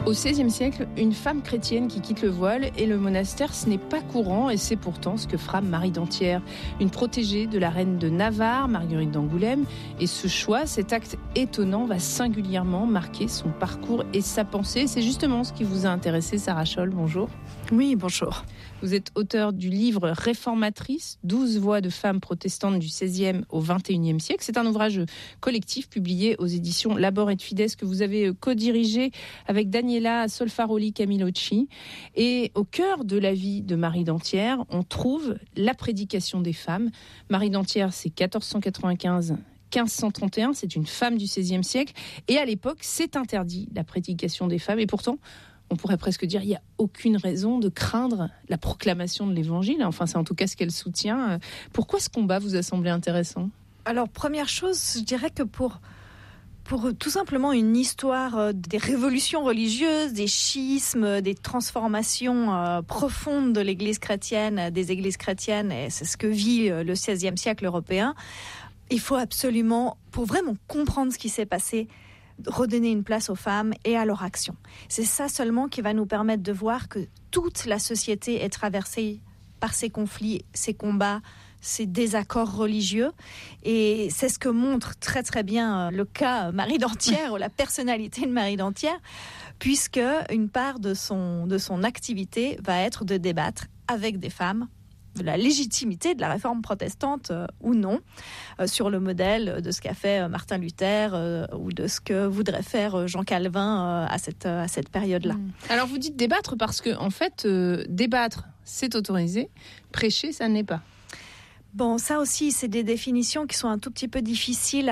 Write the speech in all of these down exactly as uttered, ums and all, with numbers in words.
Au seizième siècle, une femme chrétienne qui quitte le voile et le monastère, ce n'est pas courant et c'est pourtant ce que fera Marie d'Antières, une protégée de la reine de Navarre, Marguerite d'Angoulême. Et ce choix, cet acte étonnant, va singulièrement marquer son parcours et sa pensée. C'est justement ce qui vous a intéressé, Sarah Scholl. Bonjour. Oui, bonjour. Vous êtes auteur du livre Réformatrice, douze voix de femmes protestantes du seizième au vingt et unième siècle. C'est un ouvrage collectif publié aux éditions Labor et Fides que vous avez co-dirigé avec Daniela Solfaroli Camilocci. Et au cœur de la vie de Marie d'Antières, on trouve la prédication des femmes. Marie d'Antières, c'est quatorze cent quatre-vingt-quinze quinze cent trente et un, c'est une femme du seizième siècle. Et à l'époque, c'est interdit, la prédication des femmes. Et pourtant, on pourrait presque dire qu'il n'y a aucune raison de craindre la proclamation de l'Évangile. Enfin, c'est en tout cas ce qu'elle soutient. Pourquoi ce combat vous a semblé intéressant ? Alors, première chose, je dirais que pour, pour tout simplement une histoire des révolutions religieuses, des schismes, des transformations euh, profondes de l'Église chrétienne, des églises chrétiennes, et c'est ce que vit le seizième siècle européen, il faut absolument, pour vraiment comprendre ce qui s'est passé, redonner une place aux femmes et à leur action. C'est ça seulement qui va nous permettre de voir que toute la société est traversée par ces conflits, ces combats, ces désaccords religieux. Et c'est ce que montre très très bien le cas Marie d'Antières ou la personnalité de Marie d'Antières, puisque une part de son, de son activité va être de débattre avec des femmes de la légitimité de la réforme protestante euh, ou non, euh, sur le modèle de ce qu'a fait euh, Martin Luther euh, ou de ce que voudrait faire euh, Jean Calvin euh, à cette, euh, à cette période-là. Mmh. Alors vous dites débattre parce que, en fait, euh, débattre, c'est autorisé, prêcher, ça n'est pas. Bon, ça aussi, c'est des définitions qui sont un tout petit peu difficiles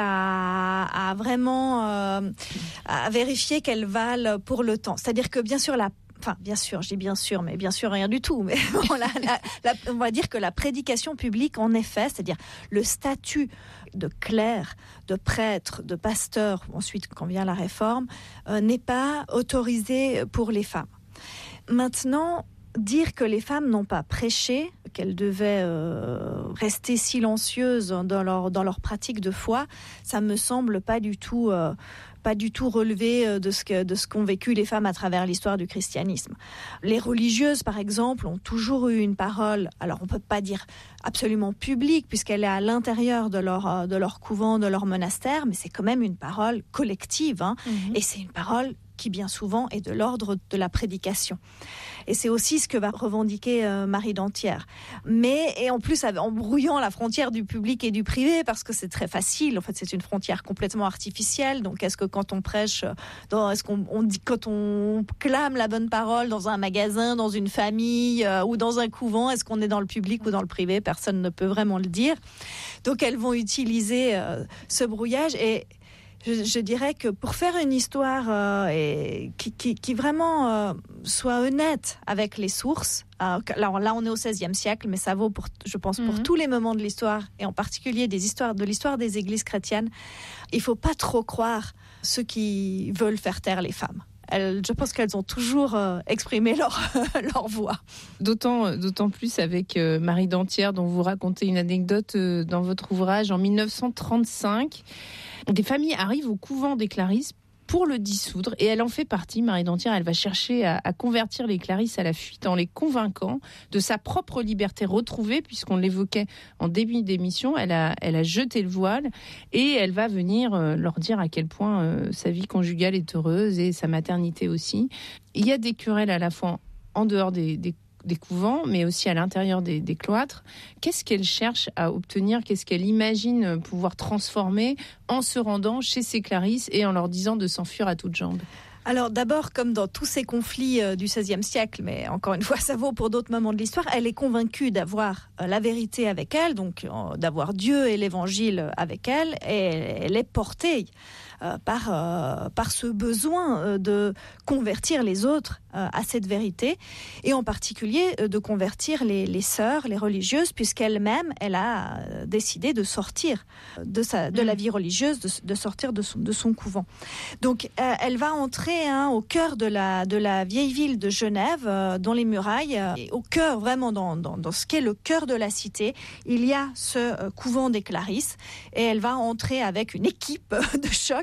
à, à vraiment euh, à vérifier qu'elles valent pour le temps. C'est-à-dire que, bien sûr, la Enfin, bien sûr, je dis bien sûr, mais bien sûr rien du tout. Mais bon, la, la, la, on va dire que la prédication publique, en effet, c'est-à-dire le statut de clerc, de prêtre, de pasteur, ensuite quand vient la réforme, euh, n'est pas autorisé pour les femmes. Maintenant, dire que les femmes n'ont pas prêché, qu'elles devaient euh, rester silencieuses dans leur, dans leur pratique de foi, ça me semble pas du tout... Euh, pas du tout relevé de ce, que, de ce qu'ont vécu les femmes à travers l'histoire du christianisme. Les religieuses, par exemple, ont toujours eu une parole, alors on ne peut pas dire absolument publique, puisqu'elle est à l'intérieur de leur, de leur couvent, de leur monastère, mais c'est quand même une parole collective, hein, mmh. Et c'est une parole qui bien souvent est de l'ordre de la prédication. Et c'est aussi ce que va revendiquer euh, Marie d'Antières. Mais, et en plus, en brouillant la frontière du public et du privé, parce que c'est très facile, en fait, c'est une frontière complètement artificielle. Donc, est-ce que quand on prêche, dans, est-ce qu'on on dit, quand on clame la bonne parole dans un magasin, dans une famille euh, ou dans un couvent, est-ce qu'on est dans le public ou dans le privé ? Personne ne peut vraiment le dire. Donc, elles vont utiliser euh, ce brouillage et Je, je dirais que pour faire une histoire euh, et qui, qui, qui vraiment euh, soit honnête avec les sources, euh, alors là on est au seizième siècle, mais ça vaut pour, je pense, pour mm-hmm. tous les moments de l'histoire, et en particulier des histoires, de l'histoire des églises chrétiennes, il ne faut pas trop croire ceux qui veulent faire taire les femmes. Elles, je pense qu'elles ont toujours euh, exprimé leur, leur voix. D'autant, d'autant plus avec euh, Marie d'Antières, dont vous racontez une anecdote euh, dans votre ouvrage. En dix-neuf cent trente-cinq, des familles arrivent au couvent des Clarisses pour le dissoudre, et elle en fait partie. Marie d'Antières, elle va chercher à, à convertir les Clarisses à la fuite en les convainquant de sa propre liberté retrouvée, puisqu'on l'évoquait en début d'émission. Elle a, elle a jeté le voile et elle va venir euh, leur dire à quel point euh, sa vie conjugale est heureuse et sa maternité aussi. Il y a des querelles à la fois en dehors des, des des couvents, mais aussi à l'intérieur des, des cloîtres. Qu'est-ce qu'elle cherche à obtenir ? Qu'est-ce qu'elle imagine pouvoir transformer en se rendant chez ces Clarisses et en leur disant de s'enfuir à toutes jambes ? Alors d'abord, comme dans tous ces conflits euh, du seizième siècle, mais encore une fois, ça vaut pour d'autres moments de l'histoire, elle est convaincue d'avoir euh, la vérité avec elle, donc euh, d'avoir Dieu et l'Évangile avec elle, et elle est portée euh, par, euh, par ce besoin euh, de convertir les autres euh, à cette vérité, et en particulier euh, de convertir les, les sœurs, les religieuses, puisqu'elle-même, elle a euh, décidé de sortir de, sa, de la vie religieuse, de, de sortir de son, de son couvent. Donc euh, elle va entrer Hein, au cœur de la, de la vieille ville de Genève, euh, dans les murailles, euh, et au cœur, vraiment dans, dans, dans ce qu'est le cœur de la cité, il y a ce euh, couvent des Clarisses, et elle va entrer avec une équipe de choc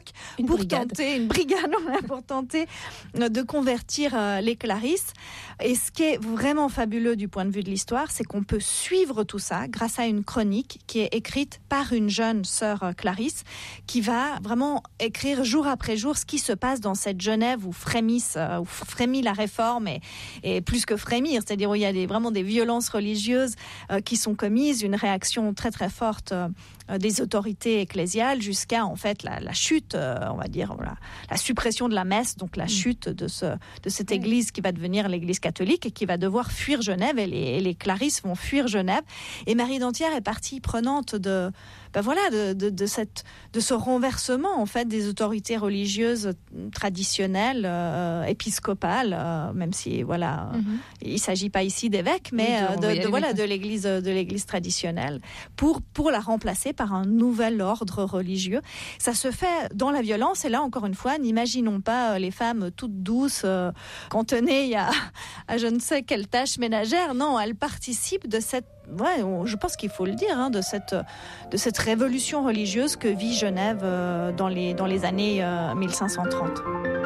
catholiques une pour brigade. tenter, une brigade, pour tenter de convertir euh, les clarisses. Et ce qui est vraiment fabuleux du point de vue de l'histoire, c'est qu'on peut suivre tout ça grâce à une chronique qui est écrite par une jeune sœur euh, Clarisse, qui va vraiment écrire jour après jour ce qui se passe dans cette Genève où frémissent, euh, où frémit la réforme et, et plus que frémir, c'est-à-dire où il y a des, vraiment des violences religieuses euh, qui sont commises, une réaction très très forte euh, des autorités ecclésiales jusqu'à en fait la, la chute, euh, on va dire voilà, la suppression de la messe, donc la mmh. chute de, ce, de cette église qui va devenir l'église catholique et qui va devoir fuir Genève, et les, et les Clarisses vont fuir Genève. Et Marie d'Antière est partie prenante de, ben voilà, de, de, de, cette, de ce renversement en fait des autorités religieuses traditionnelles, euh, épiscopales, euh, même si voilà, mmh. il ne s'agit pas ici d'évêques, mais oui, de, de, de, voilà, de l'église, de l'église traditionnelle, pour, pour la remplacer par un nouvel ordre religieux. Ça se fait dans la violence, et là encore une fois, n'imaginons pas les femmes toutes douces, euh, cantonnées à, à je ne sais quelle tâche ménagère. Non, elles participent de cette, ouais, je pense qu'il faut le dire, hein, de cette, de cette révolution religieuse que vit Genève euh, dans les, dans les années euh, mille cinq cent trente.